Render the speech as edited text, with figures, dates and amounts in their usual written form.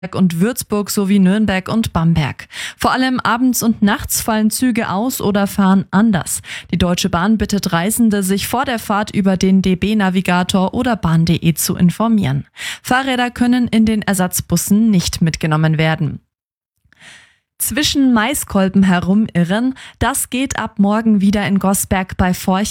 und Würzburg sowie Nürnberg und Bamberg. Vor allem abends und nachts fallen Züge aus oder fahren anders. Die Deutsche Bahn bittet Reisende, sich vor der Fahrt über den DB-Navigator oder bahn.de zu informieren. Fahrräder können in den Ersatzbussen nicht mitgenommen werden. Zwischen Maiskolben herumirren, das geht ab morgen wieder in Gosberg bei Forch